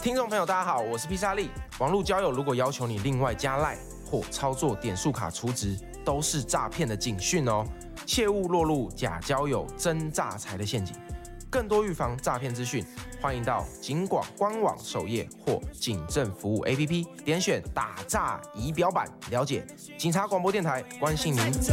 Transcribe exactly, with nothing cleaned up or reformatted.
听众朋友，大家好，我是披萨利。网络交友如果要求你另外加赖或操作点数卡储值，都是诈骗的警讯哦，切勿落入假交友、真诈财的陷阱。更多预防诈骗资讯，欢迎到警广官网首页或警政服务 A P P 点选打诈仪表板，了解警察广播电台关心您。